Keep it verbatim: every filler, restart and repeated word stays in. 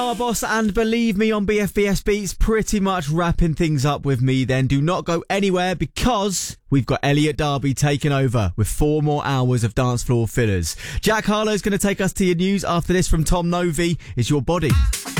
Noah Boss and Believe Me on B F B S Beats, pretty much wrapping things up with me then. Do not go anywhere because we've got Elliot Darby taking over with four more hours of dance floor fillers. Jack Harlow's going to take us to your news after this from Tom Novi. Is Your Body.